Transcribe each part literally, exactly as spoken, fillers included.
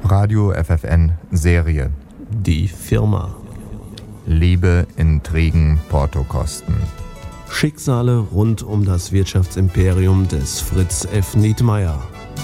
Radio F F N Serie. Die Firma. Liebe, Intrigen, Portokosten. Schicksale rund um das Wirtschaftsimperium des Fritz F. Nietmeyer.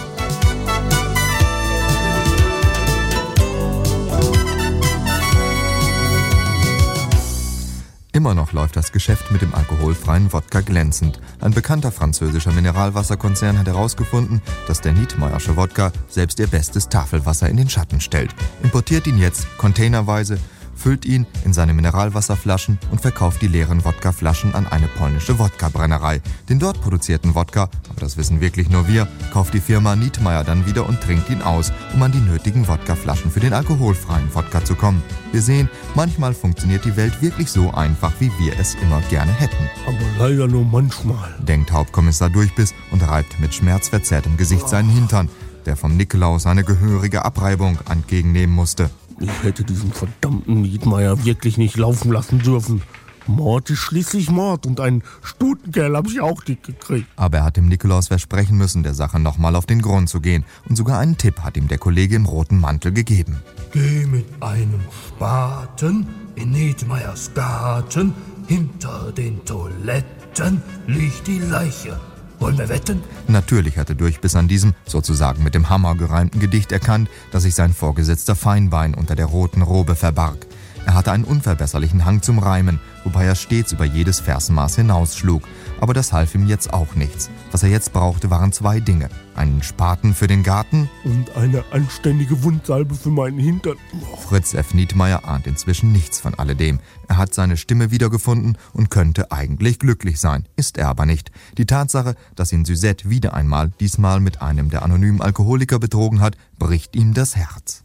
Immer noch läuft das Geschäft mit dem alkoholfreien Wodka glänzend. Ein bekannter französischer Mineralwasserkonzern hat herausgefunden, dass der Nietmeyersche Wodka selbst ihr bestes Tafelwasser in den Schatten stellt. Importiert ihn jetzt containerweise, füllt ihn in seine Mineralwasserflaschen und verkauft die leeren Wodkaflaschen an eine polnische Wodka-Brennerei. Den dort produzierten Wodka, aber das wissen wirklich nur wir, kauft die Firma Nietmeyer dann wieder und trinkt ihn aus, um an die nötigen Wodkaflaschen für den alkoholfreien Wodka zu kommen. Wir sehen, manchmal funktioniert die Welt wirklich so einfach, wie wir es immer gerne hätten. Aber leider nur manchmal, denkt Hauptkommissar Durchbiss und reibt mit schmerzverzerrtem Gesicht seinen Hintern, der vom Nikolaus eine gehörige Abreibung entgegennehmen musste. Ich hätte diesen verdammten Nietmeyer wirklich nicht laufen lassen dürfen. Mord ist schließlich Mord und einen Stutenkerl habe ich auch nicht gekriegt. Aber er hat dem Nikolaus versprechen müssen, der Sache nochmal auf den Grund zu gehen. Und sogar einen Tipp hat ihm der Kollege im roten Mantel gegeben. Geh mit einem Spaten in Nietmeyers Garten. Hinter den Toiletten liegt die Leiche. Wollen wir wetten? Natürlich hatte Durchbiss an diesem, sozusagen mit dem Hammer gereimten Gedicht erkannt, dass sich sein Vorgesetzter Feinbein unter der roten Robe verbarg. Er hatte einen unverbesserlichen Hang zum Reimen, wobei er stets über jedes Versmaß hinausschlug. Aber das half ihm jetzt auch nichts. Was er jetzt brauchte, waren zwei Dinge. Einen Spaten für den Garten und eine anständige Wundsalbe für meinen Hintern. Fritz F. Nietmeyer ahnt inzwischen nichts von alledem. Er hat seine Stimme wiedergefunden und könnte eigentlich glücklich sein. Ist er aber nicht. Die Tatsache, dass ihn Suzette wieder einmal, diesmal mit einem der anonymen Alkoholiker betrogen hat, bricht ihm das Herz.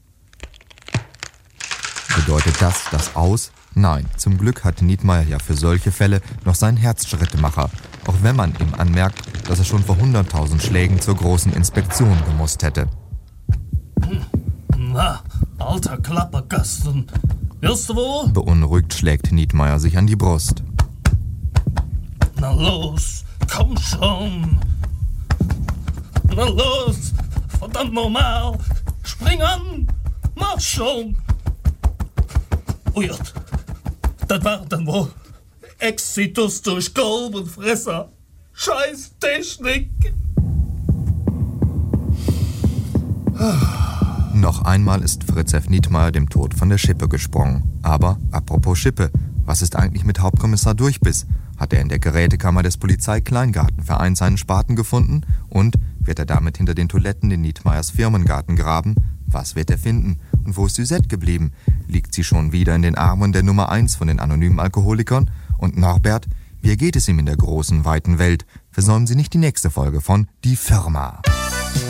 Bedeutet das das Aus? Nein, zum Glück hat Nietmeyer ja für solche Fälle noch seinen Herzschrittemacher, auch wenn man ihm anmerkt, dass er schon vor hunderttausend Schlägen zur großen Inspektion gemusst hätte. Na, alter Klapperkasten, willst du wohl? Beunruhigt schlägt Nietmeyer sich an die Brust. Na los, komm schon. Na los, verdammt normal, spring an, mach schon. Ujert, das war dann wohl Exitus durch Kolbenfresser. Scheiß Technik. Noch einmal ist Fritz F. Nietmeyer dem Tod von der Schippe gesprungen. Aber, apropos Schippe, was ist eigentlich mit Hauptkommissar Durchbiss? Hat er in der Gerätekammer des Polizeikleingartenvereins seinen Spaten gefunden? Und wird er damit hinter den Toiletten in Nietmeyers Firmengarten graben? Was wird er finden? Und wo ist Suzette geblieben? Liegt sie schon wieder in den Armen der Nummer eins von den anonymen Alkoholikern? Und Norbert? Wie geht es ihm in der großen, weiten Welt? Versäumen Sie nicht die nächste Folge von Die Firma.